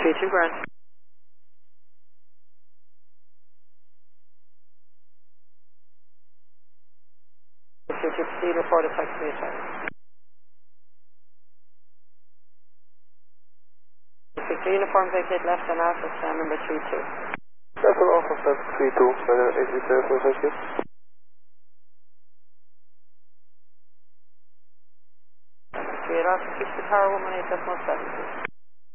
32 grand. Future proceed, report effect to the attack. 50 uniform vacate left and Alpha stand number 32. Level Alpha stand 32, better 87, thank you. Clear off 60 power 118.7.